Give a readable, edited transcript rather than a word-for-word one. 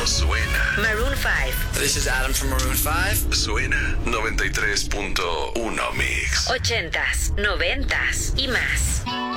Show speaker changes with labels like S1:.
S1: suena.
S2: Maroon 5.
S3: This is Adam from Maroon 5.
S1: Suena 93.1 Mix.
S2: 80s, 90s y más.